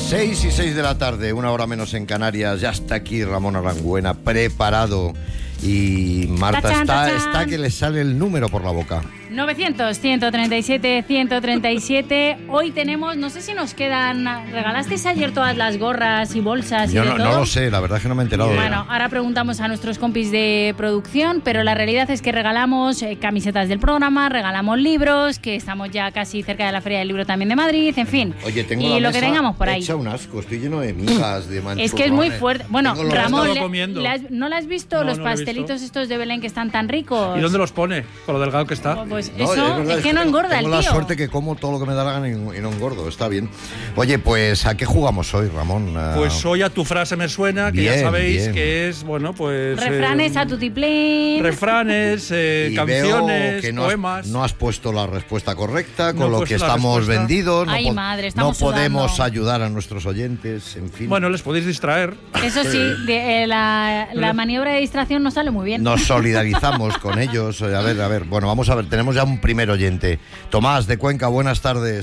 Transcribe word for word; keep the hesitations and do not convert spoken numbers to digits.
seis y seis de la tarde, una hora menos en Canarias. Ya está aquí Ramón Arangüena, preparado. Y Marta Tachán, está, tachán. está que le sale el número por la boca. novecientos, ciento treinta y siete, ciento treinta y siete. Hoy tenemos, no sé si nos quedan... ¿Regalasteis ayer todas las gorras y bolsas y Yo de no, todo? no lo sé, la verdad es que no me he enterado. Bueno, ahora preguntamos a nuestros compis de producción, pero la realidad es que regalamos eh, camisetas del programa, regalamos libros, que estamos ya casi cerca de la Feria del Libro también de Madrid, en fin. Oye, tengo y la lo mesa que tengamos por ahí. hecha un asco, estoy lleno de migas, de manchurrones. Es que es muy fuerte. Bueno, Tengo los- Ramón, estado le- comiendo. le has- ¿no lo has visto? No, Los no lo he pastelitos visto. estos de Belén que están tan ricos. ¿Y dónde los pone? Con lo delgado que está. Pues No, eso, verdad, es que no tengo- engorda el Tengo tío. la suerte que como todo lo que me da la gana y y no engordo, está bien. Oye, pues ¿a qué jugamos hoy, Ramón? Ah, Pues hoy a tu frase me suena, que Bien, ya sabéis bien. que es, bueno, pues... Refranes eh, a tutiplén. Refranes, eh, y canciones, veo que no has- poemas... no has puesto la respuesta correcta, No con he lo puesto que la estamos respuesta. vendidos. No Ay, po- madre, estamos No podemos sudando. ayudar a nuestros oyentes, en fin. Bueno, les podéis distraer. Eso sí, de- eh, la, la maniobra de distracción no sale muy bien. Nos solidarizamos con ellos. A ver, a ver. Bueno, vamos a ver. Tenemos ya un primer oyente. Tomás, de Cuenca, buenas tardes.